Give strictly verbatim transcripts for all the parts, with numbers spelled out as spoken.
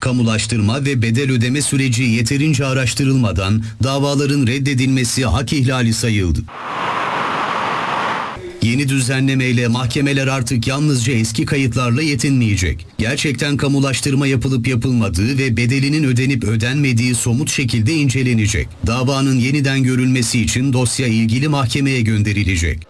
Kamulaştırma ve bedel ödeme süreci yeterince araştırılmadan davaların reddedilmesi hak ihlali sayıldı. Yeni düzenlemeyle mahkemeler artık yalnızca eski kayıtlarla yetinmeyecek. Gerçekten kamulaştırma yapılıp yapılmadığı ve bedelinin ödenip ödenmediği somut şekilde incelenecek. Davanın yeniden görülmesi için dosya ilgili mahkemeye gönderilecek.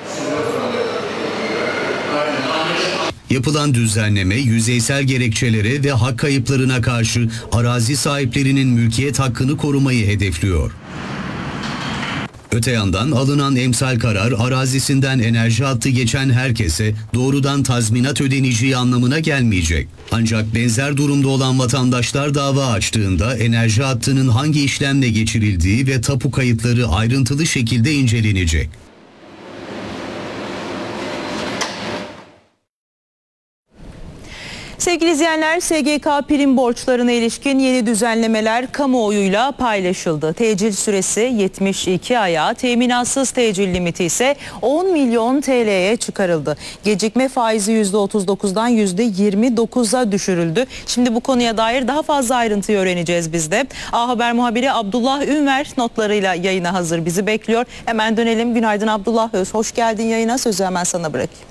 Yapılan düzenleme yüzeysel gerekçelere ve hak kayıplarına karşı arazi sahiplerinin mülkiyet hakkını korumayı hedefliyor. Öte yandan alınan emsal karar arazisinden enerji hattı geçen herkese doğrudan tazminat ödeneceği anlamına gelmeyecek. Ancak benzer durumda olan vatandaşlar dava açtığında enerji hattının hangi işlemle geçirildiği ve tapu kayıtları ayrıntılı şekilde incelenecek. Sevgili izleyenler, S G K prim borçlarına ilişkin yeni düzenlemeler kamuoyuyla paylaşıldı. Tecil süresi yetmiş iki aya, teminatsız tecil limiti ise on milyon T L'ye çıkarıldı. Gecikme faizi yüzde otuz dokuzdan yüzde yirmi dokuza düşürüldü. Şimdi bu konuya dair daha fazla ayrıntıyı öğreneceğiz biz de. A Haber muhabiri Abdullah Ünver notlarıyla yayına hazır, bizi bekliyor. Hemen dönelim. Günaydın Abdullah Öz, hoş geldin yayına. Sözü hemen sana bırakayım.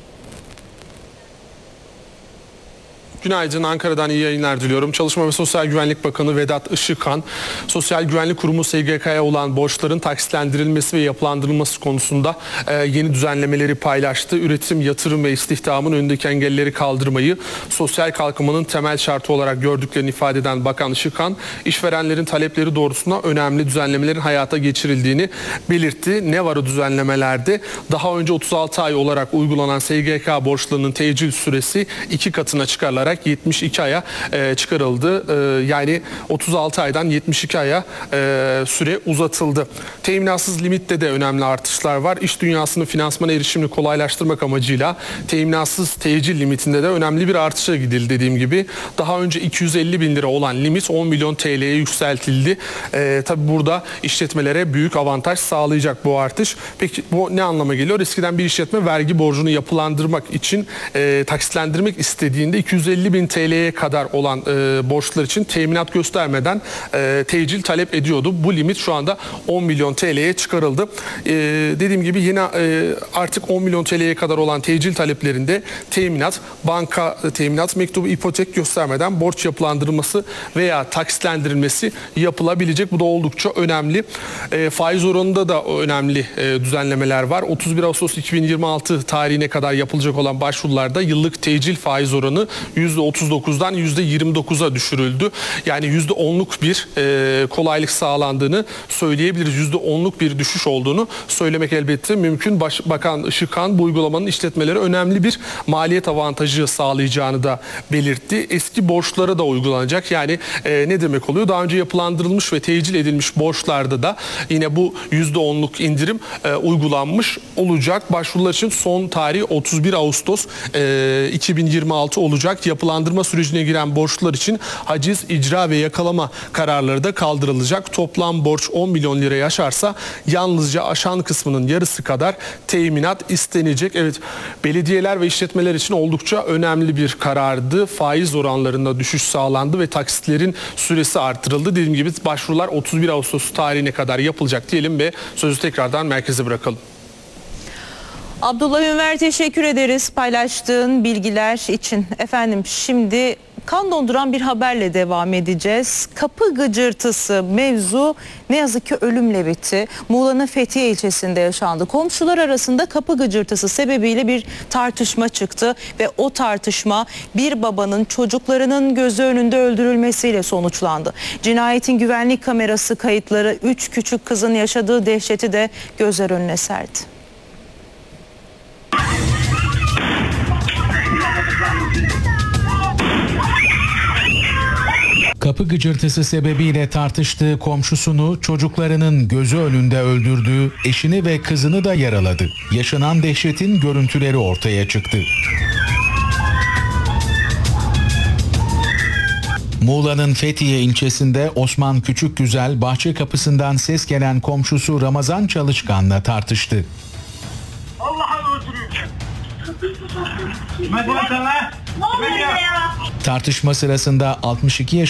Günaydın, Ankara'dan iyi yayınlar diliyorum. Çalışma ve Sosyal Güvenlik Bakanı Vedat Işıkhan, Sosyal Güvenlik Kurumu S G K'ya olan borçların taksitlendirilmesi ve yapılandırılması konusunda e, yeni düzenlemeleri paylaştı. Üretim, yatırım ve istihdamın önündeki engelleri kaldırmayı sosyal kalkınmanın temel şartı olarak gördüklerini ifade eden Bakan Işıkhan, işverenlerin talepleri doğrultusunda önemli düzenlemelerin hayata geçirildiğini belirtti. Ne var o düzenlemelerde? Daha önce otuz altı ay olarak uygulanan S G K borçlarının tecil süresi iki katına çıkarılarak yetmiş iki aya e, çıkarıldı. E, yani otuz altı aydan yetmiş iki aya e, süre uzatıldı. Teminatsız limitte de önemli artışlar var. İş dünyasının finansmana erişimini kolaylaştırmak amacıyla teminatsız tecil limitinde de önemli bir artışa gidildi dediğim gibi. Daha önce iki yüz elli bin lira olan limit on milyon T L'ye yükseltildi. E, tabi burada işletmelere büyük avantaj sağlayacak bu artış. Peki bu ne anlama geliyor? Eskiden bir işletme vergi borcunu yapılandırmak için e, taksitlendirmek istediğinde iki yüz elli bin T L'ye kadar olan e, borçlar için teminat göstermeden e, tecil talep ediyordu. Bu limit şu anda on milyon T L'ye çıkarıldı. E, dediğim gibi yine e, artık on milyon T L'ye kadar olan tecil taleplerinde teminat, banka teminat mektubu, ipotek göstermeden borç yapılandırılması veya taksitlendirilmesi yapılabilecek. Bu da oldukça önemli. E, faiz oranında da önemli e, düzenlemeler var. otuz bir Ağustos iki bin yirmi altı tarihine kadar yapılacak olan başvurularda yıllık tecil faiz oranı yüzde otuz dokuzdan yüzde yirmi dokuza düşürüldü. Yani yüzde onluk bir e, kolaylık sağlandığını söyleyebiliriz. yüzde onluk bir düşüş olduğunu söylemek elbette mümkün. Baş, Bakan Işıkhan bu uygulamanın işletmelere önemli bir maliyet avantajı sağlayacağını da belirtti. Eski borçlara da uygulanacak. Yani e, ne demek oluyor? Daha önce yapılandırılmış ve tecil edilmiş borçlarda da yine bu yüzde onluk indirim e, uygulanmış olacak. Başvurular için son tarih otuz bir Ağustos e, iki bin yirmi altı olacak. Yapılandırma sürecine giren borçlular için haciz, icra ve yakalama kararları da kaldırılacak. Toplam borç on milyon lirayı aşarsa yalnızca aşan kısmının yarısı kadar teminat istenecek. Evet, belediyeler ve işletmeler için oldukça önemli bir karardı. Faiz oranlarında düşüş sağlandı ve taksitlerin süresi artırıldı. Dediğim gibi başvurular otuz bir Ağustos tarihine kadar yapılacak diyelim ve sözü tekrardan merkeze bırakalım. Abdullah Ünver, teşekkür ederiz paylaştığın bilgiler için. Efendim, şimdi kan donduran bir haberle devam edeceğiz. Kapı gıcırtısı mevzu ne yazık ki ölümle bitti. Muğla'nın Fethiye ilçesinde yaşandı. Komşular arasında kapı gıcırtısı sebebiyle bir tartışma çıktı ve o tartışma bir babanın çocuklarının gözü önünde öldürülmesiyle sonuçlandı. Cinayetin güvenlik kamerası kayıtları üç küçük kızın yaşadığı dehşeti de gözler önüne serdi. Kapı gıcırtısı sebebiyle tartıştığı komşusunu çocuklarının gözü önünde öldürdüğü, eşini ve kızını da yaraladı. Yaşanan dehşetin görüntüleri ortaya çıktı. Muğla'nın Fethiye ilçesinde Osman Küçükgüzel bahçe kapısından ses gelen komşusu Ramazan Çalışkan'la tartıştı. Allah'ını öldürüyor. Tartışma sırasında altmış iki yaşındaki